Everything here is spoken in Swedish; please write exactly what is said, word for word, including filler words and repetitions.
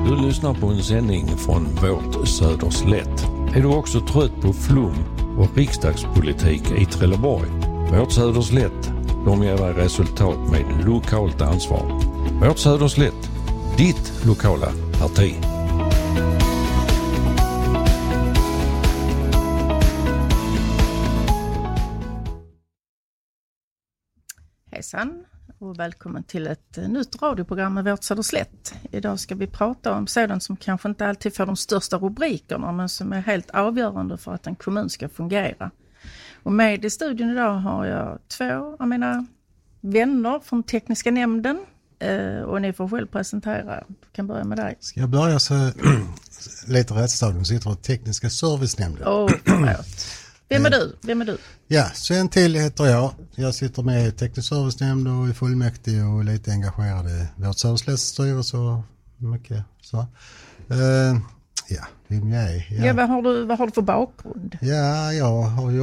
Du lyssnar på en sändning från vårt Söderslätt. Är du också trött på flum och riksdagspolitik i Trelleborg? Vårt Söderslätt, de ger dig resultat med lokalt ansvar. Vårt Söderslätt, ditt lokala parti. Hejsan och välkommen till ett nytt radioprogram med Vårt Söderslätt. Idag ska vi prata om sådant som kanske inte alltid får de största rubrikerna men som är helt avgörande för att en kommun ska fungera. Och med i studion idag har jag två av mina vänner från tekniska nämnden och ni får själv presentera. Jag kan börja med dig. Ska jag börja så lite rättsstaden sitter på tekniska servicenämnden. Åh, förlåt. Vem är du? Vem är du? Ja, Sven Till heter jag. Jag sitter med i teknisk servicenämnd och i fullmäktige och lite engagerad i Vårt Söderslätts styrelse och mycket så. Uh, ja, vem jag är. Ja. Ja, vad har du, vad har du för bakgrund? Ja, jag har ju